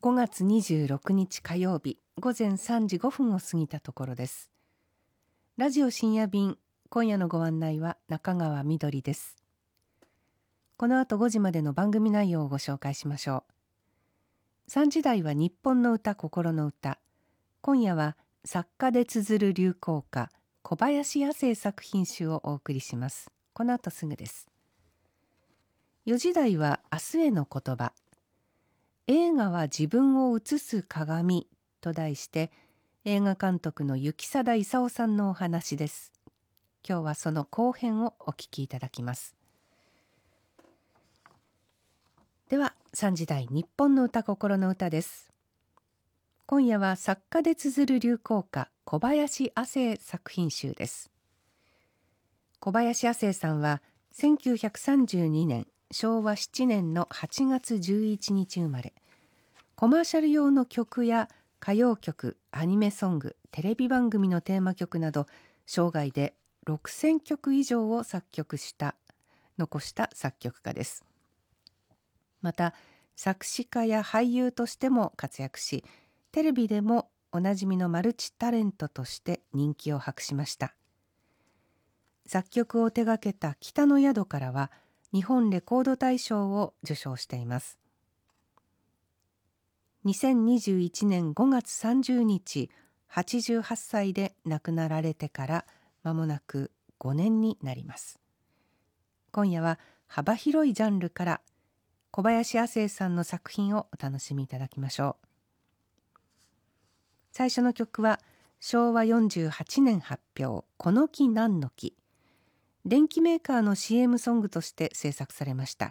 5月26日火曜日午前3時5分を過ぎたところです。ラジオ深夜便、今夜のご案内は中川みどりです。この後5時までの番組内容をご紹介しましょう。3時台は日本の歌心の歌。今夜は作家で綴る流行歌小林亜星作品集をお送りします。この後すぐです。4時台は明日への言葉。映画は自分を映す鏡と題して映画監督の行定勲さんのお話です。今日はその後編をお聞きいただきます。では3時台日本の歌心の歌です。今夜は作家で綴る流行歌小林亜星作品集です。小林亜星さんは1932年昭和7年の8月11日生まれ、コマーシャル用の曲や歌謡曲、アニメソング、テレビ番組のテーマ曲など生涯で6000曲以上を残した作曲家です。また作詞家や俳優としても活躍し、テレビでもおなじみのマルチタレントとして人気を博しました。作曲を手掛けた北の宿からは日本レコード大賞を受賞しています。2021年5月30日、88歳で亡くなられてから間もなく5年になります。今夜は幅広いジャンルから小林亜星さんの作品をお楽しみいただきましょう。最初の曲は昭和48年発表、この木なんの木。電機メーカーの CM ソングとして制作されました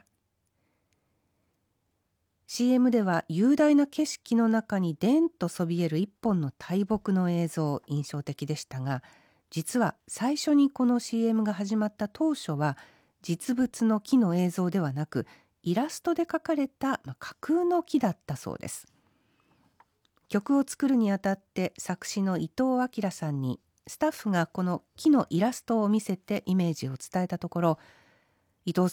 。CM では雄大な景色の中にでんとそびえる一本の大木の映像、印象的でしたが、実は最初にこの CM が始まった当初は実物の木の映像ではなく、イラストで描かれた架空の木だったそうです。曲を作るにあたって作詞の伊藤明さんにスタッフがこの木のイラストを見せてイメージを伝えたところ、伊藤